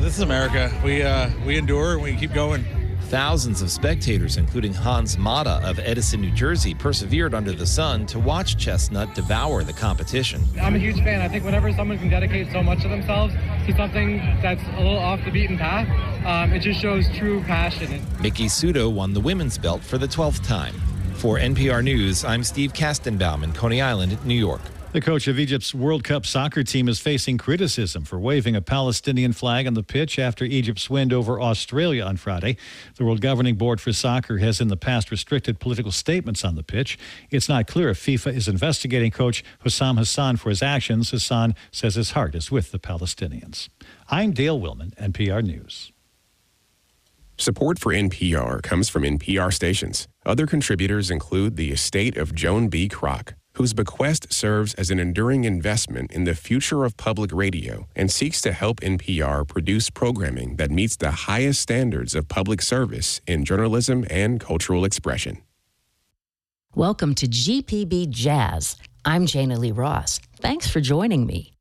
This is America. We endure and we keep going. Thousands of spectators, including Hans Mata of Edison, New Jersey, persevered under the sun to watch Chestnut devour the competition. I'm a huge fan. I think whenever someone can dedicate so much of themselves to something that's a little off the beaten path, it just shows true passion. Miki Sudo won the women's belt for the 12th time. For NPR News, I'm Steve Kastenbaum in Coney Island, New York. The coach of Egypt's World Cup soccer team is facing criticism for waving a Palestinian flag on the pitch after Egypt's win over Australia on Friday. The World Governing Board for Soccer has in the past restricted political statements on the pitch. It's not clear if FIFA is investigating coach Hussam Hassan for his actions. Hassan says his heart is with the Palestinians. I'm Dale Willman, NPR News. Support for NPR comes from NPR stations. Other contributors include the estate of Joan B. Kroc, whose bequest serves as an enduring investment in the future of public radio and seeks to help NPR produce programming that meets the highest standards of public service in journalism and cultural expression. Welcome to GPB Jazz. I'm Jana Lee Ross. Thanks for joining me.